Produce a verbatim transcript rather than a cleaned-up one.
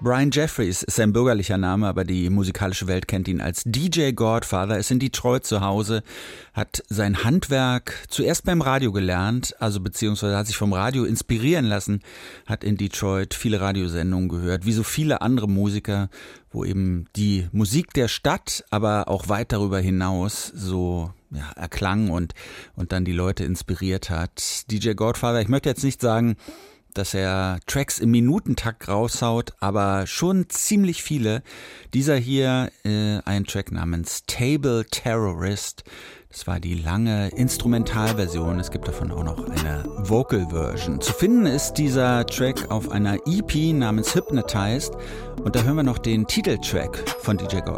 Brian Jeffries ist sein bürgerlicher Name, aber die musikalische Welt kennt ihn als D J Godfather, ist in Detroit zu Hause, hat sein Handwerk zuerst beim Radio gelernt, also beziehungsweise hat sich vom Radio inspirieren lassen, hat in Detroit viele Radiosendungen gehört, wie so viele andere Musiker, wo eben die Musik der Stadt, aber auch weit darüber hinaus so ja, erklang und, und dann die Leute inspiriert hat. D J Godfather, ich möchte jetzt nicht sagen, dass er Tracks im Minutentakt raushaut, aber schon ziemlich viele. Dieser hier, äh, ein Track namens Table Terrorist. Das war die lange Instrumentalversion. Es gibt davon auch noch eine Vocal-Version. Zu finden ist dieser Track auf einer E P namens Hypnotized. Und da hören wir noch den Titeltrack von D J God.